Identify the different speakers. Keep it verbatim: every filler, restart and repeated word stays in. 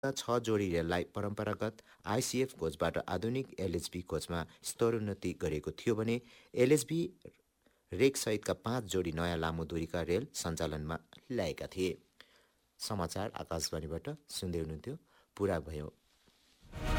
Speaker 1: छ जोडी रेललाई परम्परागत आइसिएफ कोचबाट आधुनिक एलएचबी कोचमा स्तरोन्नति गरेको थियो भने एलएचबी रेकसहितका पाँच जोडी नयाँ लामो दूरीका रेल सञ्चालनमा ल्याएका थिए। समाचार आकाशवाणीबाट सुन्दै हुनुहुन्थ्यो, पुरा भयो।